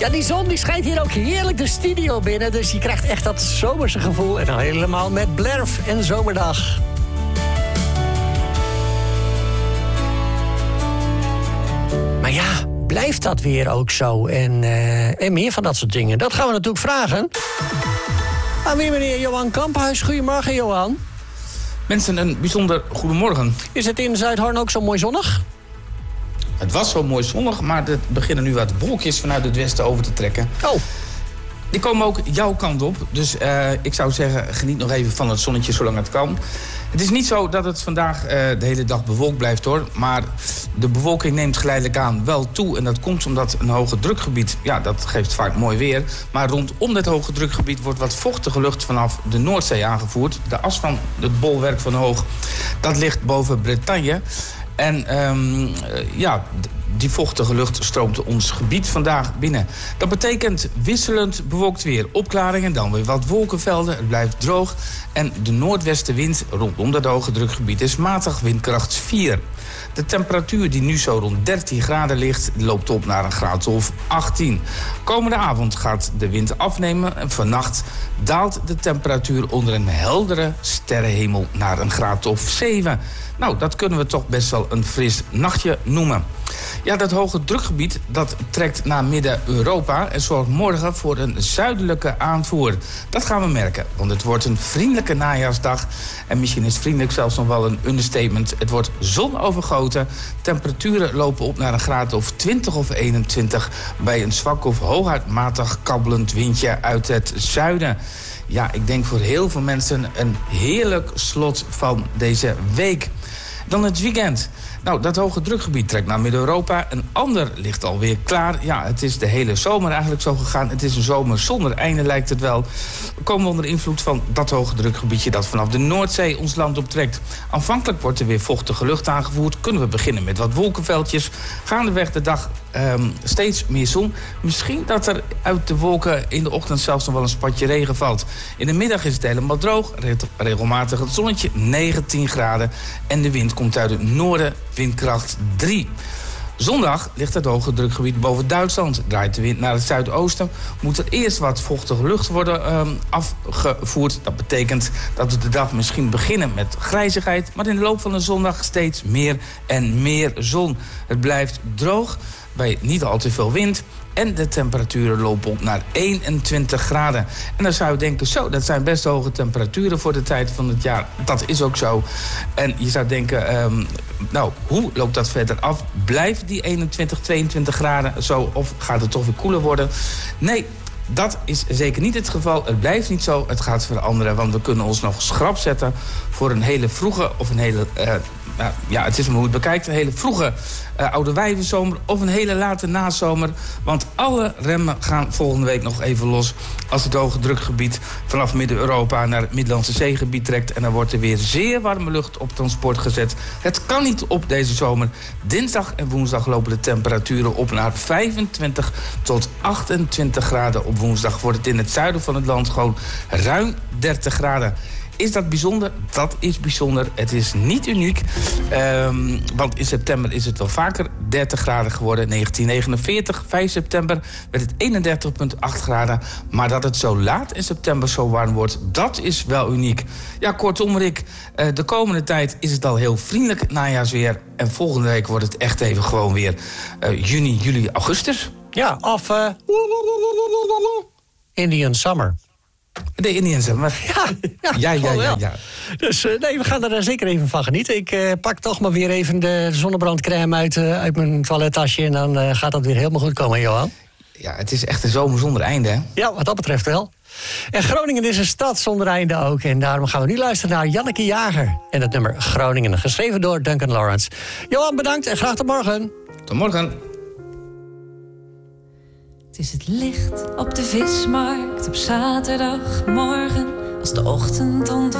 Ja, die zon die schijnt hier ook heerlijk de studio binnen. Dus je krijgt echt dat zomerse gevoel. En dan helemaal met Blerf en Zomerdag. Maar ja, blijft dat weer ook zo? En meer van dat soort dingen. Dat gaan we natuurlijk vragen aan weer meneer Johan Kamphuis. Goedemorgen, Johan. Mensen, een bijzonder goedemorgen. Is het in Zuidhorn ook zo mooi zonnig? Het was zo mooi zonnig, maar er beginnen nu wat wolkjes vanuit het westen over te trekken. Oh. Die komen ook jouw kant op. Dus ik zou zeggen, geniet nog even van het zonnetje zolang het kan. Het is niet zo dat het vandaag de hele dag bewolkt blijft, hoor. Maar de bewolking neemt geleidelijk aan wel toe. En dat komt omdat een hoge drukgebied, ja, dat geeft vaak mooi weer. Maar rondom dat hoge drukgebied wordt wat vochtige lucht vanaf de Noordzee aangevoerd. De as van het bolwerk van Hoog, dat ligt boven Bretagne. En die vochtige lucht stroomt ons gebied vandaag binnen. Dat betekent wisselend bewolkt weer. Opklaringen, dan weer wat wolkenvelden. Het blijft droog. En de noordwestenwind rondom dat hoge drukgebied is matig, windkracht 4. De temperatuur die nu zo rond 13 graden ligt, loopt op naar een graad of 18. Komende avond gaat de wind afnemen en vannacht daalt de temperatuur onder een heldere sterrenhemel naar een graad of 7. Nou, dat kunnen we toch best wel een fris nachtje noemen. Ja, dat hoge drukgebied dat trekt naar Midden-Europa en zorgt morgen voor een zuidelijke aanvoer. Dat gaan we merken, want het wordt een vriendelijke najaarsdag. En misschien is vriendelijk zelfs nog wel een understatement. Het wordt zonovergoten. Temperaturen lopen op naar een graad of 20 of 21... bij een zwak of hooguit matig kabbelend windje uit het zuiden. Ja, ik denk voor heel veel mensen een heerlijk slot van deze week. Dan het weekend. Nou, dat hoge drukgebied trekt naar Midden-Europa. Een ander ligt alweer klaar. Ja, het is de hele zomer eigenlijk zo gegaan. Het is een zomer zonder einde, lijkt het wel. We komen onder invloed van dat hoge drukgebiedje dat vanaf de Noordzee ons land optrekt. Aanvankelijk wordt er weer vochtige lucht aangevoerd. Kunnen we beginnen met wat wolkenveldjes. Gaandeweg de dag steeds meer zon. Misschien dat er uit de wolken in de ochtend zelfs nog wel een spatje regen valt. In de middag is het helemaal droog. Regelmatig het zonnetje, 19 graden. En de wind komt uit het noorden, windkracht 3. Zondag ligt het hoge drukgebied boven Duitsland. Draait de wind naar het zuidoosten. Moet er eerst wat vochtige lucht worden afgevoerd. Dat betekent dat we de dag misschien beginnen met grijzigheid. Maar in de loop van de zondag steeds meer en meer zon. Het blijft droog bij niet al te veel wind. En de temperaturen lopen op naar 21 graden. En dan zou je denken, zo, dat zijn best hoge temperaturen voor de tijd van het jaar. Dat is ook zo. En je zou denken, hoe loopt dat verder af? Blijft die 21, 22 graden zo of gaat het toch weer koeler worden? Nee, dat is zeker niet het geval. Het blijft niet zo, het gaat veranderen. Want we kunnen ons nog schrap zetten voor een hele vroege of een hele... het is maar hoe het bekijkt. Een hele vroege oude wijvenzomer of een hele late nazomer. Want alle remmen gaan volgende week nog even los als het hoge drukgebied vanaf Midden-Europa naar het Middellandse Zeegebied trekt. En dan wordt er weer zeer warme lucht op transport gezet. Het kan niet op deze zomer. Dinsdag en woensdag lopen de temperaturen op naar 25 tot 28 graden. Op woensdag wordt het in het zuiden van het land gewoon ruim 30 graden. Is dat bijzonder? Dat is bijzonder. Het is niet uniek. Want in september is het wel vaker 30 graden geworden. 1949, 5 september, werd het 31,8 graden. Maar dat het zo laat in september zo warm wordt, dat is wel uniek. Ja, kortom, Rick, de komende tijd is het al heel vriendelijk najaarsweer. En volgende week wordt het echt even gewoon weer juni, juli, augustus. Ja, of Indian Summer. De Indian Summer. Ja. Dus we gaan er zeker even van genieten. Ik pak toch maar weer even de zonnebrandcrème uit mijn toilettasje. En dan gaat dat weer helemaal goed komen, Johan. Ja, het is echt een zomer zonder einde, hè? Ja, wat dat betreft wel. En Groningen is een stad zonder einde ook. En daarom gaan we nu luisteren naar Janneke Jager. En het nummer Groningen, geschreven door Duncan Lawrence. Johan, bedankt en graag tot morgen. Tot morgen. Het is het licht op de vismarkt op zaterdagmorgen. Als de ochtend ontwaakt.